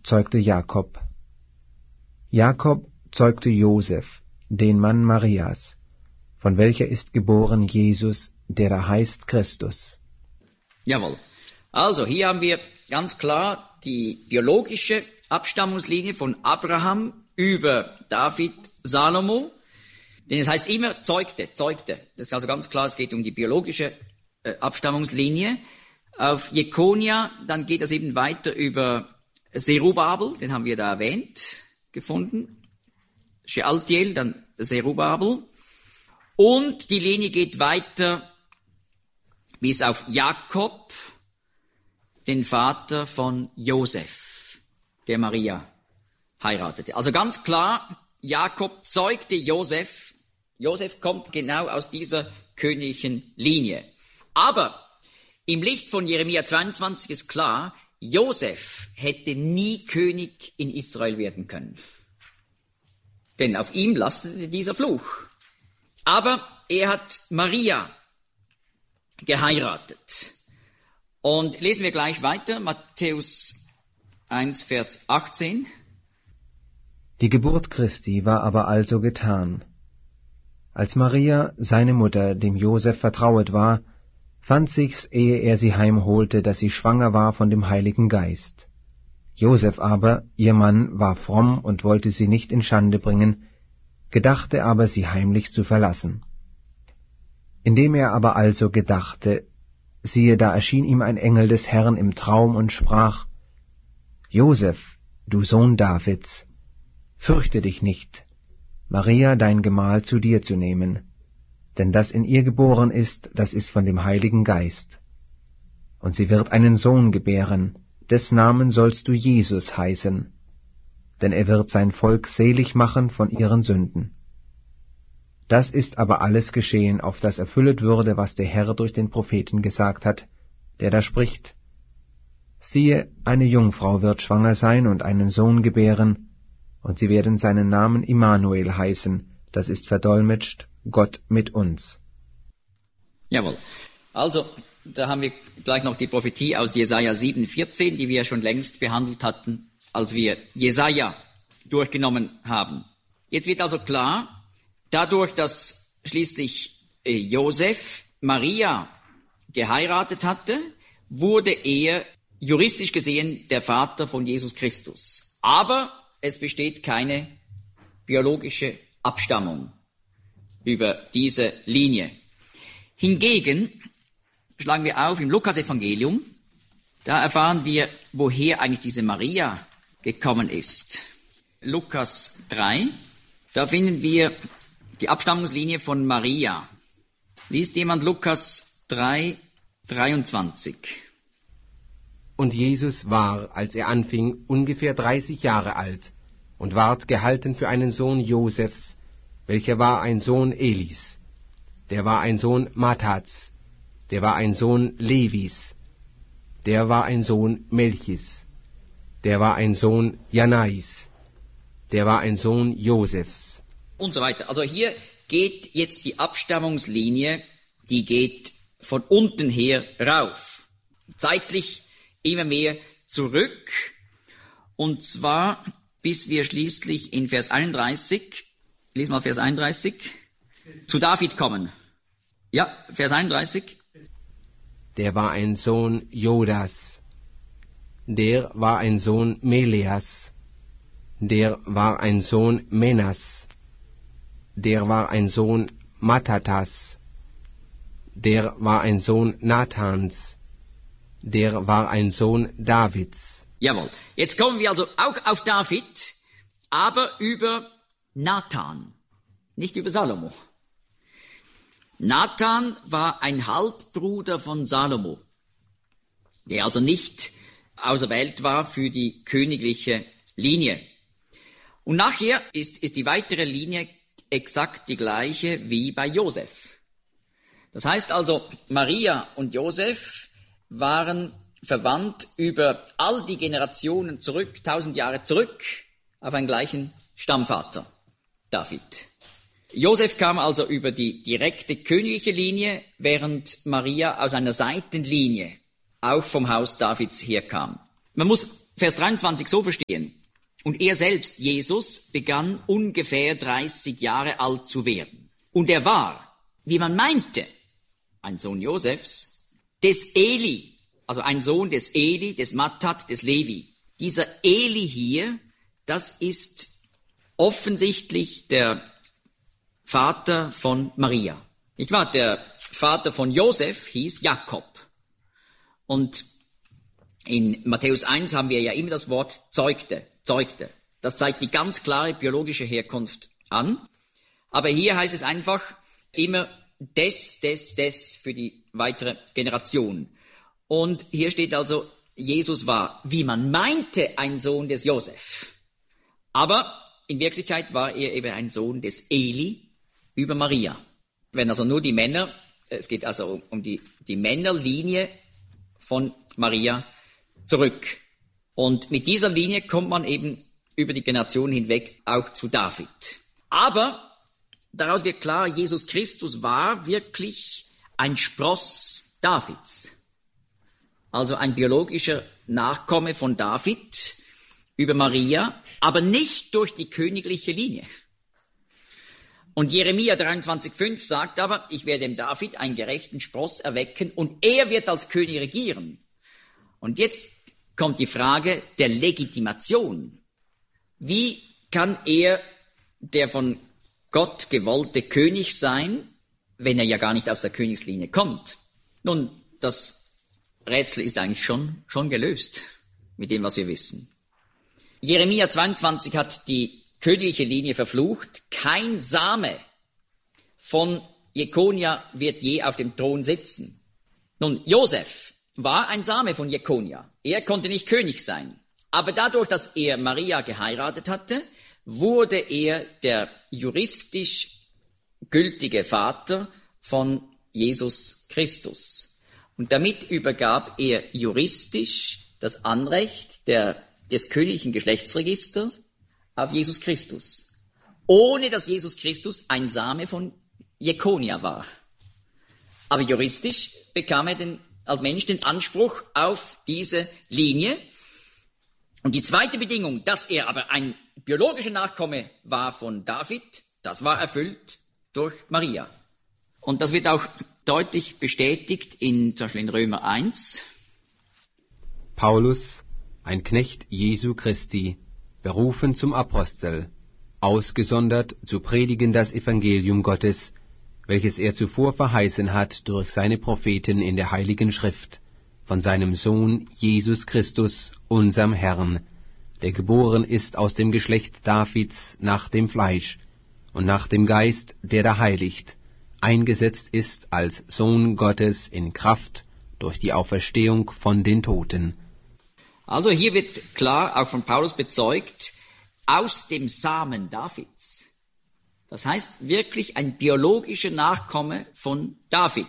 zeugte Jakob. Jakob zeugte Josef, den Mann Marias, von welcher ist geboren Jesus, der da heißt Christus. Jawohl. Also, hier haben wir ganz klar die biologische Abstammungslinie von Abraham über David, Salomo. Denn es heißt immer zeugte. Das ist also ganz klar, es geht um die biologische Abstammungslinie. Auf Jekonia, dann geht das eben weiter über Zerubabel, den haben wir da gefunden. Shealtiel, dann Zerubabel. Und die Linie geht weiter bis auf Jakob, den Vater von Josef, der Maria heiratete. Also ganz klar, Jakob zeugte Josef. Josef kommt genau aus dieser königlichen Linie. Aber im Licht von Jeremia 22 ist klar, Josef hätte nie König in Israel werden können. Denn auf ihm lastete dieser Fluch. Aber er hat Maria geheiratet. Und lesen wir gleich weiter, Matthäus 1, Vers 18. Die Geburt Christi war aber also getan. Als Maria, seine Mutter, dem Josef vertrauet war, fand sich's, ehe er sie heimholte, dass sie schwanger war von dem Heiligen Geist. Josef aber, ihr Mann, war fromm und wollte sie nicht in Schande bringen, gedachte aber, sie heimlich zu verlassen. Indem er aber also gedachte, siehe, da erschien ihm ein Engel des Herrn im Traum und sprach: Josef, du Sohn Davids, fürchte dich nicht, Maria dein Gemahl zu dir zu nehmen, denn das in ihr geboren ist, das ist von dem Heiligen Geist. Und sie wird einen Sohn gebären, des Namen sollst du Jesus heißen, denn er wird sein Volk selig machen von ihren Sünden. Das ist aber alles geschehen, auf das erfüllet würde, was der Herr durch den Propheten gesagt hat, der da spricht: Siehe, eine Jungfrau wird schwanger sein und einen Sohn gebären, und sie werden seinen Namen Immanuel heißen, das ist verdolmetscht, Gott mit uns. Jawohl. Also, da haben wir gleich noch die Prophetie aus Jesaja 7,14, die wir schon längst behandelt hatten, als wir Jesaja durchgenommen haben. Jetzt wird also klar, dadurch, dass schließlich Josef Maria geheiratet hatte, wurde er juristisch gesehen der Vater von Jesus Christus. Aber es besteht keine biologische Abstammung über diese Linie. Hingegen schlagen wir auf im Lukas-Evangelium, da erfahren wir, woher eigentlich diese Maria gekommen ist. Lukas 3, da finden wir die Abstammungslinie von Maria. Liest jemand Lukas 3, 23? Und Jesus war, als er anfing, ungefähr 30 Jahre alt und ward gehalten für einen Sohn Josefs, welcher war ein Sohn Elis, der war ein Sohn Mattats, der war ein Sohn Levis, der war ein Sohn Melchis, der war ein Sohn Janais, der war ein Sohn Josefs. Und so weiter. Also hier geht jetzt die Abstammungslinie, die geht von unten her rauf. Zeitlich immer mehr zurück. Und zwar bis wir schließlich in Vers 31, lies mal Vers 31, zu David kommen. Ja, Vers 31. Der war ein Sohn Jodas, der war ein Sohn Meleas, der war ein Sohn Menas, der war ein Sohn Mattatas, der war ein Sohn Nathans, der war ein Sohn Davids. Jawohl. Jetzt kommen wir also auch auf David, aber über Nathan, nicht über Salomo. Nathan war ein Halbbruder von Salomo, der also nicht auserwählt war für die königliche Linie. Und nachher ist die weitere Linie exakt die gleiche wie bei Josef. Das heißt also, Maria und Josef waren verwandt über all die Generationen zurück, 1000 Jahre zurück, auf einen gleichen Stammvater, David. Josef kam also über die direkte königliche Linie, während Maria aus einer Seitenlinie auch vom Haus Davids herkam. Man muss Vers 23 so verstehen. Und er selbst, Jesus, begann ungefähr 30 Jahre alt zu werden. Und er war, wie man meinte, ein Sohn Josefs, des Eli, also ein Sohn des Eli, des Mattat, des Levi. Dieser Eli hier, das ist offensichtlich der Vater von Maria. Nicht wahr? Der Vater von Josef hieß Jakob. Und in Matthäus 1 haben wir ja immer das Wort zeugte. Das zeigt die ganz klare biologische Herkunft an. Aber hier heißt es einfach immer des für die weitere Generation. Und hier steht also, Jesus war, wie man meinte, ein Sohn des Josef. Aber in Wirklichkeit war er eben ein Sohn des Eli über Maria. Wenn also nur die Männer, es geht also um die Männerlinie von Maria zurück. Und mit dieser Linie kommt man eben über die Generation hinweg auch zu David. Aber daraus wird klar, Jesus Christus war wirklich ein Spross Davids. Also ein biologischer Nachkomme von David über Maria, aber nicht durch die königliche Linie. Und Jeremia 23,5 sagt aber, ich werde dem David einen gerechten Spross erwecken und er wird als König regieren. Und jetzt kommt die Frage der Legitimation. Wie kann er der von Gott gewollte König sein, wenn er ja gar nicht aus der Königslinie kommt? Nun, das Rätsel ist eigentlich schon gelöst mit dem, was wir wissen. Jeremia 22 hat die königliche Linie verflucht. Kein Same von Jekonia wird je auf dem Thron sitzen. Nun, Josef war ein Same von Jekonia. Er konnte nicht König sein. Aber dadurch, dass er Maria geheiratet hatte, wurde er der juristisch gültige Vater von Jesus Christus. Und damit übergab er juristisch das Anrecht des königlichen Geschlechtsregisters auf Jesus Christus, ohne dass Jesus Christus ein Same von Jekonia war. Aber juristisch bekam er als Mensch den Anspruch auf diese Linie. Und die zweite Bedingung, dass er aber ein biologischer Nachkomme war von David, das war erfüllt durch Maria. Und das wird auch deutlich bestätigt zum Beispiel in Römer 1. Paulus, ein Knecht Jesu Christi, berufen zum Apostel, ausgesondert zu predigen das Evangelium Gottes, welches er zuvor verheißen hat durch seine Propheten in der Heiligen Schrift, von seinem Sohn Jesus Christus, unserem Herrn, der geboren ist aus dem Geschlecht Davids nach dem Fleisch und nach dem Geist, der da heiligt, eingesetzt ist als Sohn Gottes in Kraft durch die Auferstehung von den Toten. Also hier wird klar, auch von Paulus bezeugt, aus dem Samen Davids. Das heißt wirklich ein biologischer Nachkomme von David.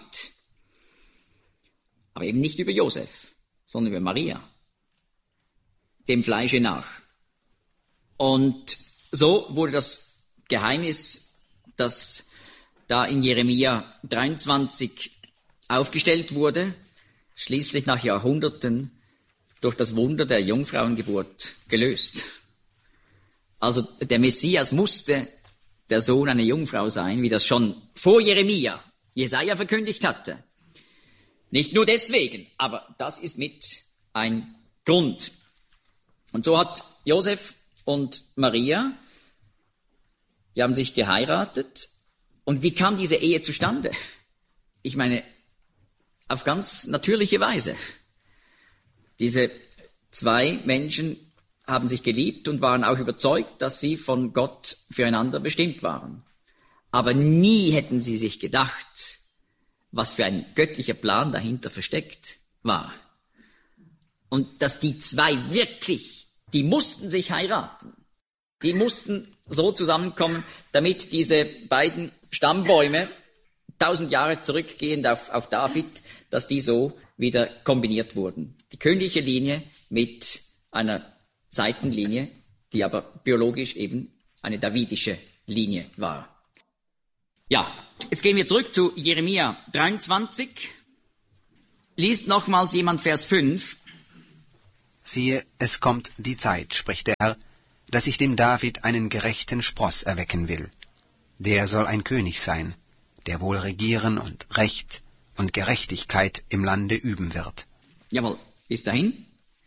Aber eben nicht über Josef, sondern über Maria, dem Fleische nach. Und so wurde das Geheimnis, das da in Jeremia 23 aufgestellt wurde, schließlich nach Jahrhunderten durch das Wunder der Jungfrauengeburt gelöst. Also der Messias musste der Sohn einer Jungfrau sein, wie das schon vor Jeremia Jesaja verkündigt hatte. Nicht nur deswegen, aber das ist mit ein Grund. Und so hat Josef und Maria, die haben sich geheiratet. Und wie kam diese Ehe zustande? Ich meine, auf ganz natürliche Weise. Diese zwei Menschen haben sich geliebt und waren auch überzeugt, dass sie von Gott füreinander bestimmt waren. Aber nie hätten sie sich gedacht, was für ein göttlicher Plan dahinter versteckt war. Und dass die zwei wirklich, die mussten sich heiraten. Die mussten so zusammenkommen, damit diese beiden Stammbäume 1000 Jahre zurückgehend auf David, dass die so wieder kombiniert wurden. Die königliche Linie mit einer Seitenlinie, die aber biologisch eben eine davidische Linie war. Ja, jetzt gehen wir zurück zu Jeremia 23. Liest nochmals jemand Vers 5. Siehe, es kommt die Zeit, spricht der Herr, dass ich dem David einen gerechten Spross erwecken will. Der soll ein König sein, der wohl regieren und Recht und Gerechtigkeit im Lande üben wird. Jawohl, bis dahin.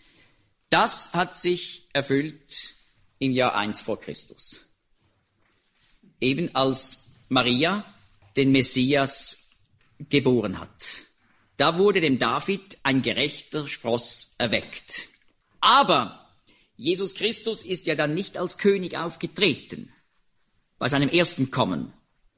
Das hat sich erfüllt im Jahr 1 vor Christus. Eben als Maria den Messias geboren hat. Da wurde dem David ein gerechter Spross erweckt. Aber Jesus Christus ist ja dann nicht als König aufgetreten bei seinem ersten Kommen.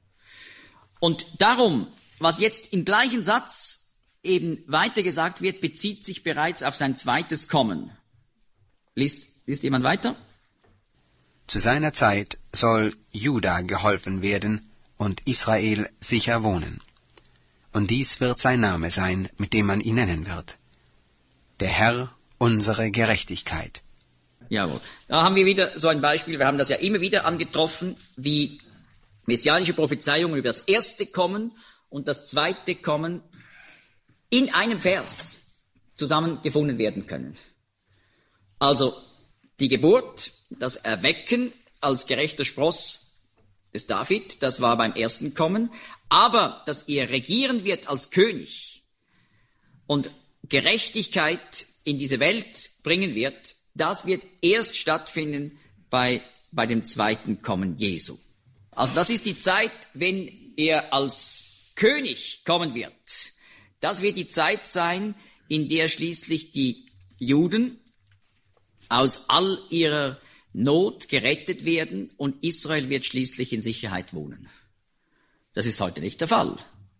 Und darum, was jetzt im gleichen Satz eben weitergesagt wird, bezieht sich bereits auf sein zweites Kommen. Liest jemand weiter? Zu seiner Zeit soll Juda geholfen werden und Israel sicher wohnen. Und dies wird sein Name sein, mit dem man ihn nennen wird. Der Herr, unsere Gerechtigkeit. Jawohl. Da haben wir wieder so ein Beispiel, wir haben das ja immer wieder angetroffen, wie messianische Prophezeiungen über das erste Kommen und das zweite Kommen in einem Vers zusammengefunden werden können. Also die Geburt, das Erwecken als gerechter Spross des David, das war beim ersten Kommen, aber dass er regieren wird als König und Gerechtigkeit in diese Welt bringen wird, das wird erst stattfinden bei dem zweiten Kommen Jesu. Also das ist die Zeit, wenn er als König kommen wird. Das wird die Zeit sein, in der schließlich die Juden aus all ihrer Not gerettet werden und Israel wird schließlich in Sicherheit wohnen. Das ist heute nicht der Fall.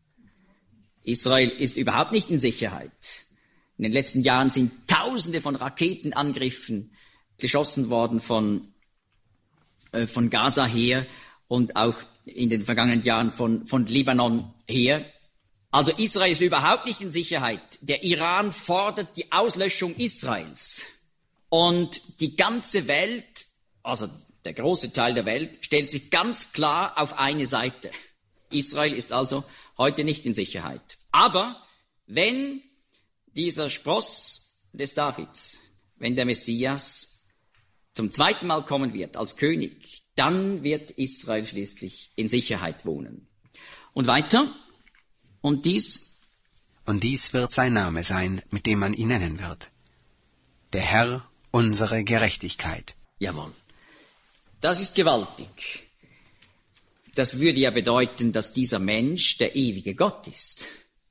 Israel ist überhaupt nicht in Sicherheit. In den letzten Jahren sind Tausende von Raketenangriffen geschossen worden von Gaza her und auch in den vergangenen Jahren von Libanon her. Also Israel ist überhaupt nicht in Sicherheit. Der Iran fordert die Auslöschung Israels. Und die ganze Welt, also der große Teil der Welt, stellt sich ganz klar auf eine Seite. Israel ist also heute nicht in Sicherheit. Aber wenn dieser Spross des Davids, wenn der Messias zum zweiten Mal kommen wird als König, dann wird Israel schließlich in Sicherheit wohnen. Und weiter, und dies wird sein Name sein, mit dem man ihn nennen wird. Der Herr, unsere Gerechtigkeit. Jawohl. Das ist gewaltig. Das würde ja bedeuten, dass dieser Mensch der ewige Gott ist.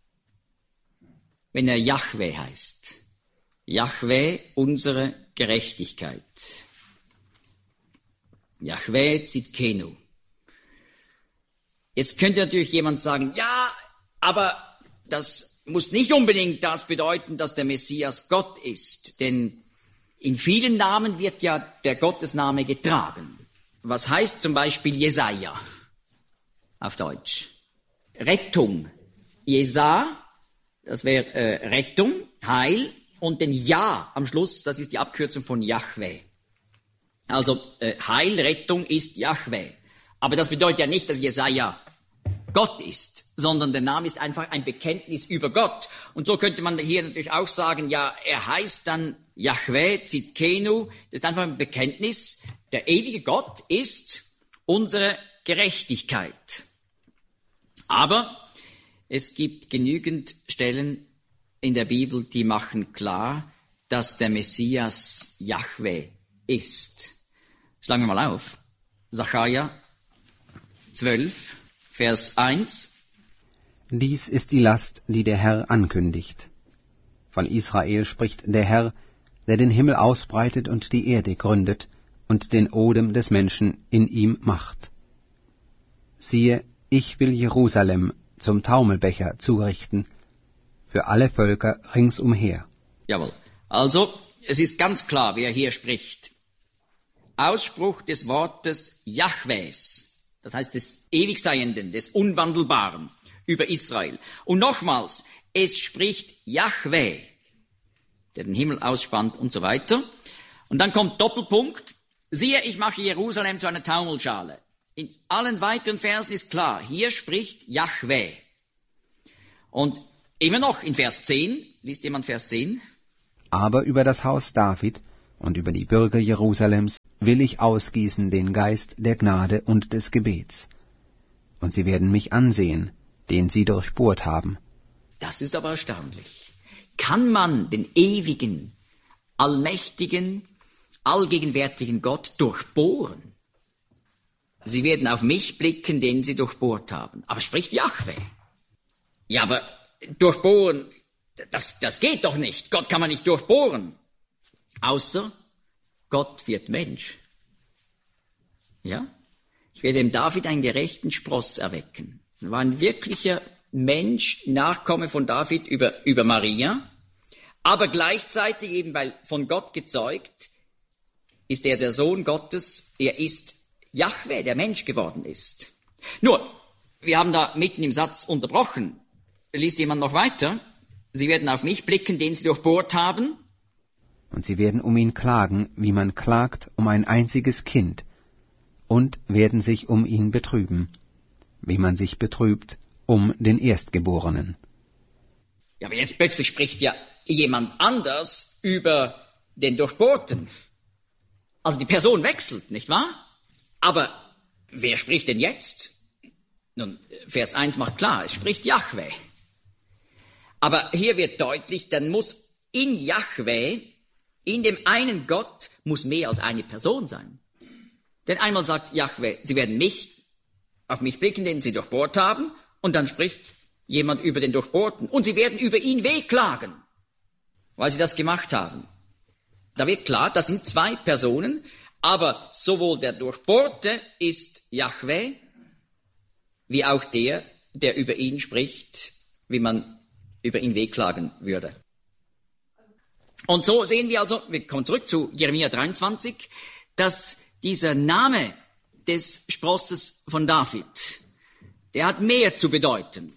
Wenn er Jahwe heißt. Jahwe, unsere Gerechtigkeit. Jahwe Tzidkenu. Jetzt könnte natürlich jemand sagen, ja, aber das muss nicht unbedingt das bedeuten, dass der Messias Gott ist. Denn in vielen Namen wird ja der Gottesname getragen. Was heißt zum Beispiel Jesaja auf Deutsch? Rettung. Jesa, das wäre Rettung, Heil, und den Ja am Schluss, das ist die Abkürzung von Jahwe. Also Heil, Rettung ist Jahwe. Aber das bedeutet ja nicht, dass Jesaja Gott ist, sondern der Name ist einfach ein Bekenntnis über Gott. Und so könnte man hier natürlich auch sagen, ja, er heißt dann Jahwe Tzidkenu, das ist einfach ein Bekenntnis, der ewige Gott ist unsere Gerechtigkeit. Aber es gibt genügend Stellen in der Bibel, die machen klar, dass der Messias Jahwe ist. Schlagen wir mal auf. Sacharja 12, Vers 1. Dies ist die Last, die der Herr ankündigt. Von Israel spricht der Herr, der den Himmel ausbreitet und die Erde gründet und den Odem des Menschen in ihm macht. Siehe, ich will Jerusalem zum Taumelbecher zurichten, für alle Völker ringsumher. Jawohl. Also, es ist ganz klar, wer hier spricht. Ausspruch des Wortes Jahwes, das heißt des Ewigseienden, des Unwandelbaren, über Israel. Und nochmals, es spricht Jahwe, der den Himmel ausspannt und so weiter. Und dann kommt Doppelpunkt, siehe, ich mache Jerusalem zu einer Taumelschale. In allen weiteren Versen ist klar, hier spricht Jahwe. Und immer noch in Vers 10, liest jemand Vers 10? Aber über das Haus David und über die Bürger Jerusalems will ich ausgießen den Geist der Gnade und des Gebets. Und sie werden mich ansehen, den sie durchbohrt haben. Das ist aber erstaunlich. Kann man den ewigen, allmächtigen, allgegenwärtigen Gott durchbohren? Sie werden auf mich blicken, den sie durchbohrt haben. Aber spricht Jahwe. Ja, aber durchbohren, das geht doch nicht. Gott kann man nicht durchbohren. Außer Gott wird Mensch. Ja? Ich werde dem David einen gerechten Spross erwecken. Er war ein wirklicher Mensch, Nachkomme von David über Maria. Aber gleichzeitig eben, weil von Gott gezeugt, ist er der Sohn Gottes. Er ist Jahwe, der Mensch geworden ist. Nur, wir haben da mitten im Satz unterbrochen. Liest jemand noch weiter? Sie werden auf mich blicken, den sie durchbohrt haben. Und sie werden um ihn klagen, wie man klagt um ein einziges Kind, und werden sich um ihn betrüben, wie man sich betrübt um den Erstgeborenen. Ja, aber jetzt plötzlich spricht ja jemand anders über den Durchbohrten. Also die Person wechselt, nicht wahr? Aber wer spricht denn jetzt? Nun, Vers 1 macht klar, es spricht Jahwe. Aber hier wird deutlich, dann muss in Jahwe, in dem einen Gott, muss mehr als eine Person sein. Denn einmal sagt Jahwe, sie werden auf mich blicken, den sie durchbohrt haben, und dann spricht jemand über den Durchbohrten. Und sie werden über ihn wehklagen, weil sie das gemacht haben. Da wird klar, das sind zwei Personen, aber sowohl der Durchbohrte ist Jahwe, wie auch der über ihn spricht, wie man über ihn wehklagen würde. Und so sehen wir also, wir kommen zurück zu Jeremia 23, dass dieser Name des Sprosses von David, der hat mehr zu bedeuten.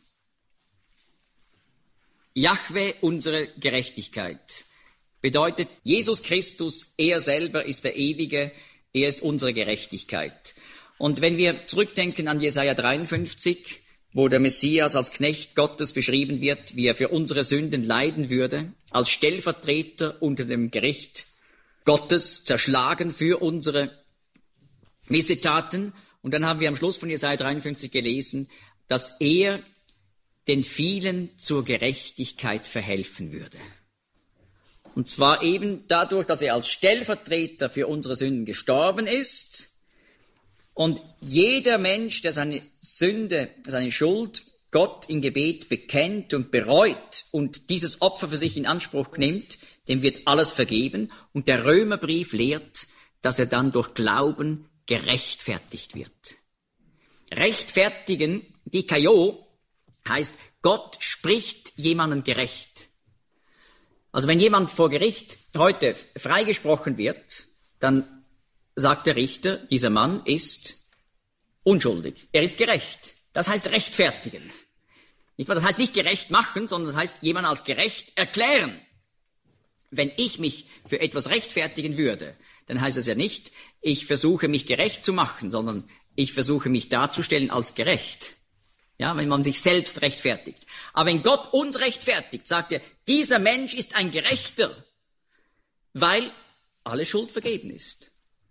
Jahwe, unsere Gerechtigkeit, bedeutet Jesus Christus, er selber ist der Ewige, er ist unsere Gerechtigkeit. Und wenn wir zurückdenken an Jesaja 53, wo der Messias als Knecht Gottes beschrieben wird, wie er für unsere Sünden leiden würde, als Stellvertreter unter dem Gericht Gottes, zerschlagen für unsere Missetaten. Und dann haben wir am Schluss von Jesaja 53 gelesen, dass er den vielen zur Gerechtigkeit verhelfen würde. Und zwar eben dadurch, dass er als Stellvertreter für unsere Sünden gestorben ist. Und jeder Mensch, der seine Sünde, seine Schuld Gott im Gebet bekennt und bereut und dieses Opfer für sich in Anspruch nimmt, dem wird alles vergeben. Und der Römerbrief lehrt, dass er dann durch Glauben gerechtfertigt wird. Rechtfertigen, dikaio, heißt, Gott spricht jemanden gerecht. Also wenn jemand vor Gericht heute freigesprochen wird, dann sagt der Richter, dieser Mann ist unschuldig. Er ist gerecht. Das heißt rechtfertigen. Nicht wahr? Das heißt nicht gerecht machen, sondern das heißt jemanden als gerecht erklären. Wenn ich mich für etwas rechtfertigen würde, dann heißt es ja nicht, ich versuche mich gerecht zu machen, sondern ich versuche mich darzustellen als gerecht. Ja, wenn man sich selbst rechtfertigt. Aber wenn Gott uns rechtfertigt, sagt er, dieser Mensch ist ein Gerechter, weil alle Schuld vergeben ist.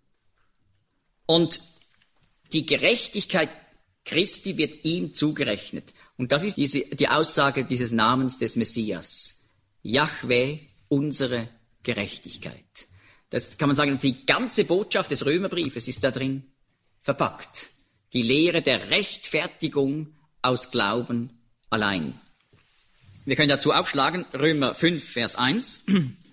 Und die Gerechtigkeit Christi wird ihm zugerechnet. Und das ist die Aussage dieses Namens des Messias. Jahwe, unsere Gerechtigkeit. Das kann man sagen, die ganze Botschaft des Römerbriefes ist da drin verpackt. Die Lehre der Rechtfertigung aus Glauben allein. Wir können dazu aufschlagen, Römer 5, Vers 1.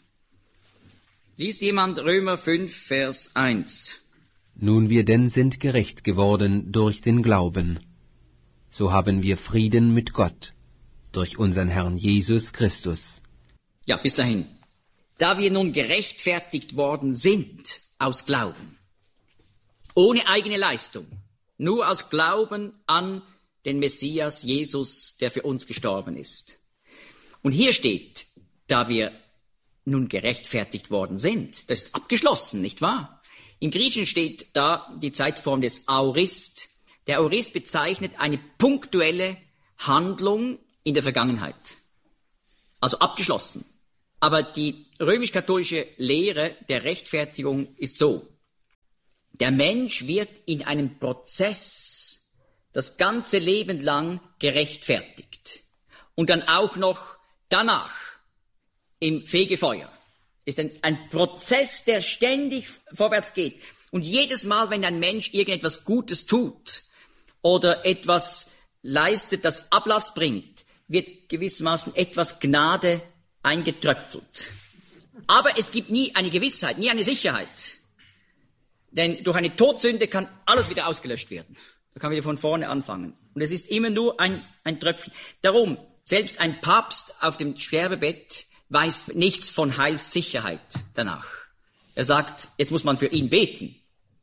Liest jemand Römer 5, Vers 1? Nun wir denn sind gerecht geworden durch den Glauben, so haben wir Frieden mit Gott, durch unseren Herrn Jesus Christus. Ja, bis dahin. Da wir nun gerechtfertigt worden sind aus Glauben, ohne eigene Leistung, nur aus Glauben an den Messias Jesus, der für uns gestorben ist. Und hier steht, da wir nun gerechtfertigt worden sind, das ist abgeschlossen, nicht wahr? Im Griechischen steht da die Zeitform des Aorist. Der Aorist bezeichnet eine punktuelle Handlung in der Vergangenheit. Also abgeschlossen. Aber die römisch-katholische Lehre der Rechtfertigung ist so: Der Mensch wird in einem Prozess das ganze Leben lang gerechtfertigt. Und dann auch noch danach im Fegefeuer. Ist ein Prozess, der ständig vorwärts geht. Und jedes Mal, wenn ein Mensch irgendetwas Gutes tut oder etwas leistet, das Ablass bringt, wird gewissermaßen etwas Gnade eingetröpfelt. Aber es gibt nie eine Gewissheit, nie eine Sicherheit. Denn durch eine Todsünde kann alles wieder ausgelöscht werden. Da kann man wieder von vorne anfangen. Und es ist immer nur ein Tröpfchen. Darum, selbst ein Papst auf dem Sterbebett weiß nichts von Heilssicherheit danach. Er sagt, jetzt muss man für ihn beten.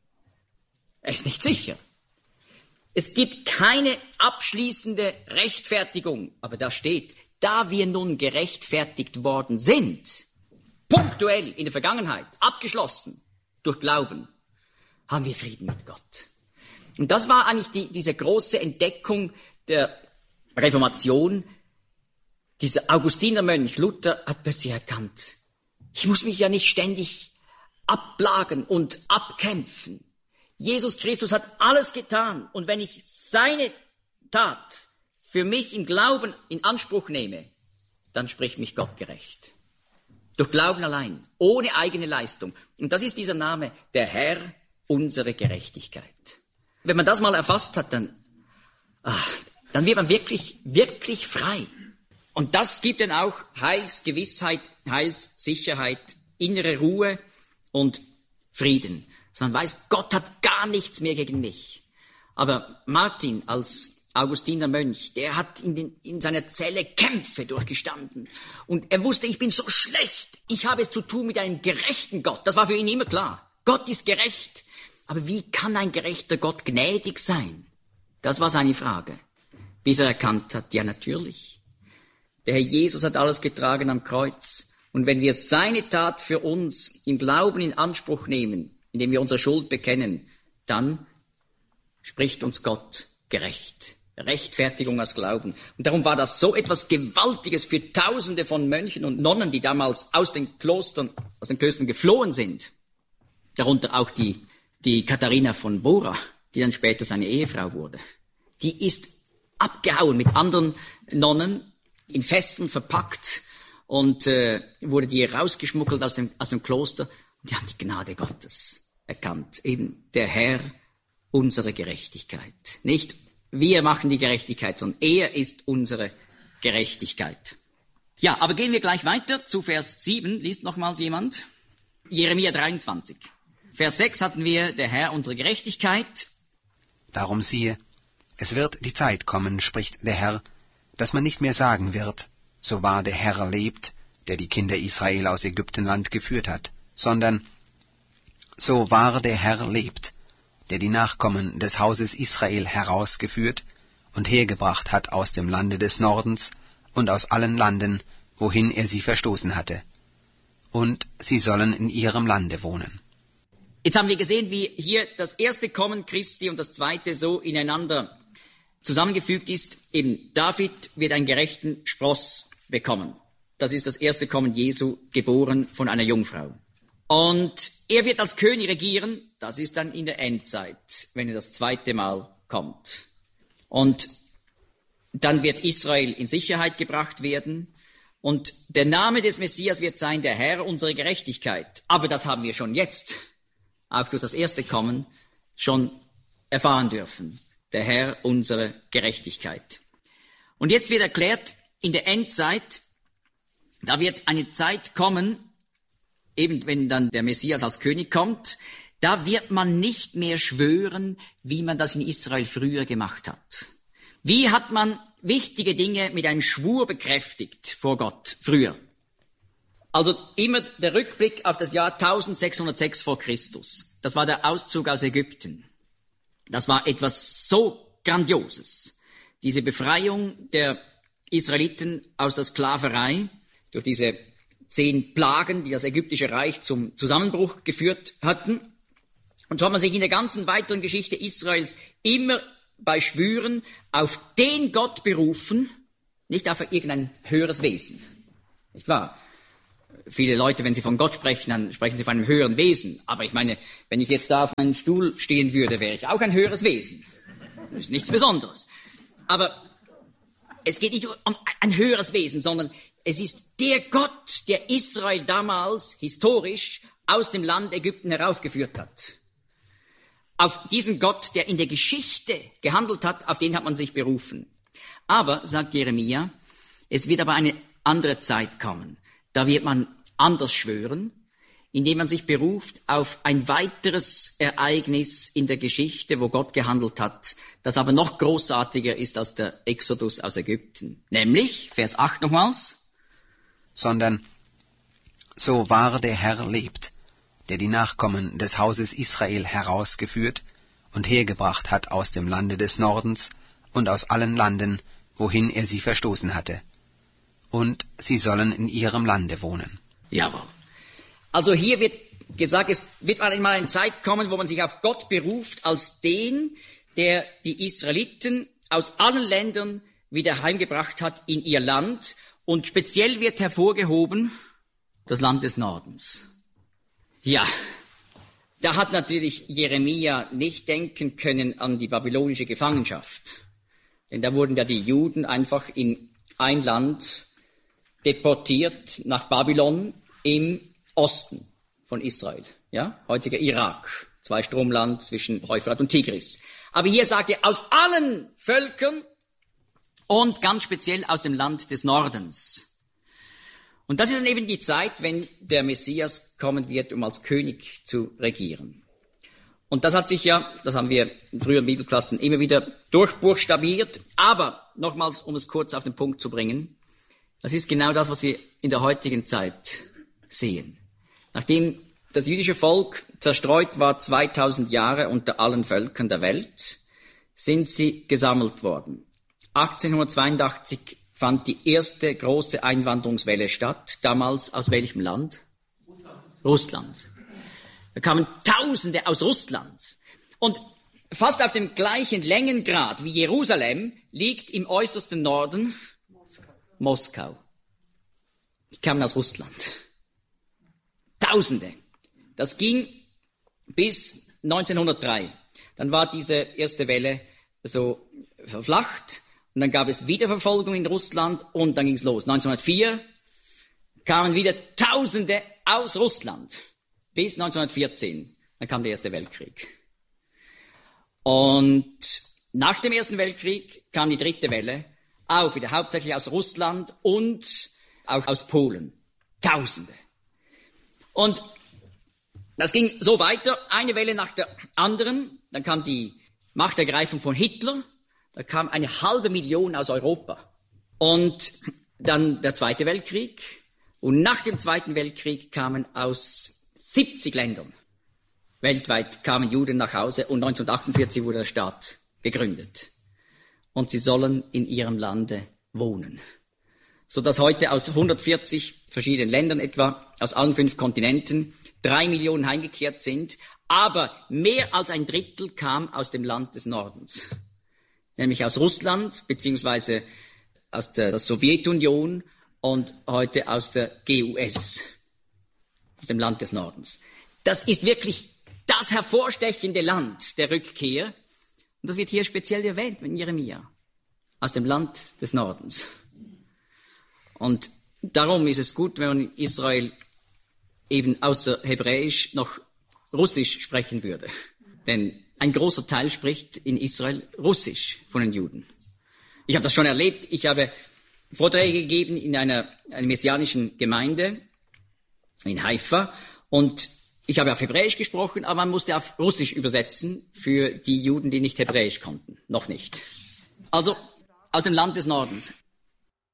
Er ist nicht sicher. Es gibt keine abschließende Rechtfertigung. Aber da steht, da wir nun gerechtfertigt worden sind, punktuell in der Vergangenheit, abgeschlossen, durch Glauben, haben wir Frieden mit Gott. Und das war eigentlich diese große Entdeckung der Reformation. Dieser Augustinermönch Luther hat plötzlich erkannt, ich muss mich ja nicht ständig abplagen und abkämpfen. Jesus Christus hat alles getan. Und wenn ich seine Tat für mich im Glauben in Anspruch nehme, dann spricht mich Gott gerecht. Durch Glauben allein, ohne eigene Leistung. Und das ist dieser Name, der Herr, unsere Gerechtigkeit. Wenn man das mal erfasst hat, dann wird man wirklich, wirklich frei. Und das gibt dann auch Heilsgewissheit, Heilssicherheit, innere Ruhe und Frieden. Man weiß, Gott hat gar nichts mehr gegen mich. Aber Martin als Augustiner Mönch, der hat in seiner Zelle Kämpfe durchgestanden. Und er wusste, ich bin so schlecht. Ich habe es zu tun mit einem gerechten Gott. Das war für ihn immer klar. Gott ist gerecht. Aber wie kann ein gerechter Gott gnädig sein? Das war seine Frage. Bis er erkannt hat, ja natürlich. Der Herr Jesus hat alles getragen am Kreuz. Und wenn wir seine Tat für uns im Glauben in Anspruch nehmen, indem wir unsere Schuld bekennen, dann spricht uns Gott gerecht. Rechtfertigung aus Glauben. Und darum war das so etwas Gewaltiges für Tausende von Mönchen und Nonnen, die damals aus den Klöstern geflohen sind. Darunter auch die Katharina von Bora, die dann später seine Ehefrau wurde. Die ist abgehauen mit anderen Nonnen, in Fesseln verpackt und wurde die rausgeschmuggelt aus dem Kloster. Und die haben die Gnade Gottes erkannt. Eben der Herr, unsere Gerechtigkeit. Nicht wir machen die Gerechtigkeit, sondern er ist unsere Gerechtigkeit. Ja, aber gehen wir gleich weiter zu Vers 7. Liest nochmals jemand. Jeremia 23. Vers 6 hatten wir, der Herr, unsere Gerechtigkeit. Darum siehe, es wird die Zeit kommen, spricht der Herr, dass man nicht mehr sagen wird, so wahr der Herr lebt, der die Kinder Israel aus Ägyptenland geführt hat, sondern so wahr der Herr lebt, der die Nachkommen des Hauses Israel herausgeführt und hergebracht hat aus dem Lande des Nordens und aus allen Landen, wohin er sie verstoßen hatte. Und sie sollen in ihrem Lande wohnen. Jetzt haben wir gesehen, wie hier das erste Kommen Christi und das zweite so ineinander zusammengefügt ist. Eben David wird einen gerechten Spross bekommen. Das ist das erste Kommen Jesu, geboren von einer Jungfrau. Und er wird als König regieren, das ist dann in der Endzeit, wenn er das zweite Mal kommt. Und dann wird Israel in Sicherheit gebracht werden. Und der Name des Messias wird sein, der Herr, unsere Gerechtigkeit. Aber das haben wir schon jetzt, auch durch das erste Kommen, schon erfahren dürfen. Der Herr, unsere Gerechtigkeit. Und jetzt wird erklärt, in der Endzeit, da wird eine Zeit kommen, eben wenn dann der Messias als König kommt, da wird man nicht mehr schwören, wie man das in Israel früher gemacht hat. Wie hat man wichtige Dinge mit einem Schwur bekräftigt vor Gott früher? Also immer der Rückblick auf das Jahr 1606 vor Christus. Das war der Auszug aus Ägypten. Das war etwas so Grandioses. Diese Befreiung der Israeliten aus der Sklaverei durch diese 10 Plagen, die das ägyptische Reich zum Zusammenbruch geführt hatten. Und so hat man sich in der ganzen weiteren Geschichte Israels immer bei Schwüren auf den Gott berufen, nicht auf irgendein höheres Wesen. Nicht wahr? viele Leute, wenn sie von Gott sprechen, dann sprechen sie von einem höheren Wesen. Aber ich meine, wenn ich jetzt da auf meinem Stuhl stehen würde, wäre ich auch ein höheres Wesen. Das ist nichts Besonderes. Aber es geht nicht um ein höheres Wesen, sondern es ist der Gott, der Israel damals historisch aus dem Land Ägypten heraufgeführt hat. Auf diesen Gott, der in der Geschichte gehandelt hat, auf den hat man sich berufen. Aber, sagt Jeremia, es wird aber eine andere Zeit kommen. Da wird man anders schwören, indem man sich beruft auf ein weiteres Ereignis in der Geschichte, wo Gott gehandelt hat, das aber noch großartiger ist als der Exodus aus Ägypten. Nämlich, Vers 8 nochmals, sondern so wahr der Herr lebt, der die Nachkommen des Hauses Israel herausgeführt und hergebracht hat aus dem Lande des Nordens und aus allen Landen, wohin er sie verstoßen hatte. Und sie sollen in ihrem Lande wohnen. Jawohl. Also hier wird gesagt, es wird einmal eine Zeit kommen, wo man sich auf Gott beruft als den, der die Israeliten aus allen Ländern wieder heimgebracht hat in ihr Land. Und speziell wird hervorgehoben das Land des Nordens. Ja, da hat natürlich Jeremia nicht denken können an die babylonische Gefangenschaft. Denn da wurden ja die Juden einfach in ein Land deportiert nach Babylon im Osten von Israel, ja, heutiger Irak, Zweistromland zwischen Euphrat und Tigris. Aber hier sagt er, aus allen Völkern und ganz speziell aus dem Land des Nordens. Und das ist dann eben die Zeit, wenn der Messias kommen wird, um als König zu regieren. Und das hat sich ja, das haben wir in früheren Bibelklassen immer wieder durchbuchstabiert. Aber, nochmals, um es kurz auf den Punkt zu bringen, das ist genau das, was wir in der heutigen Zeit sehen. Nachdem das jüdische Volk zerstreut war 2000 Jahre unter allen Völkern der Welt, sind sie gesammelt worden. 1882 fand die erste große Einwanderungswelle statt. Damals aus welchem Land? Russland. Da kamen Tausende aus Russland. Und fast auf dem gleichen Längengrad wie Jerusalem liegt im äußersten Norden Moskau. Die kamen aus Russland. Tausende. Das ging bis 1903. Dann war diese erste Welle so verflacht. Und dann gab es wieder Verfolgung in Russland und dann ging es los. 1904 kamen wieder Tausende aus Russland. Bis 1914. Dann kam der Erste Weltkrieg. Und nach dem Ersten Weltkrieg kam die dritte Welle. Auch wieder hauptsächlich aus Russland und auch aus Polen. Tausende. Und das ging so weiter, eine Welle nach der anderen. Dann kam die Machtergreifung von Hitler. Da kam 500.000 aus Europa. Und dann der Zweite Weltkrieg. Und nach dem Zweiten Weltkrieg kamen aus 70 Ländern weltweit kamen Juden nach Hause und 1948 wurde der Staat gegründet. Und sie sollen in ihrem Lande wohnen. Sodass heute aus 140 verschiedenen Ländern etwa, aus allen 5 Kontinenten, 3 Millionen heimgekehrt sind. Aber mehr als ein Drittel kam aus dem Land des Nordens. Nämlich aus Russland, beziehungsweise aus der Sowjetunion und heute aus der GUS, aus dem Land des Nordens. Das ist wirklich das hervorstechende Land der Rückkehr. Und das wird hier speziell erwähnt in Jeremia. Aus dem Land des Nordens. Und darum ist es gut, wenn man in Israel eben außer Hebräisch noch Russisch sprechen würde. Denn ein großer Teil spricht in Israel Russisch von den Juden. Ich habe das schon erlebt. Ich habe Vorträge gegeben in einer messianischen Gemeinde in Haifa und ich habe auf Hebräisch gesprochen, aber man musste auf Russisch übersetzen für die Juden, die nicht Hebräisch konnten. Noch nicht. Also aus dem Land des Nordens.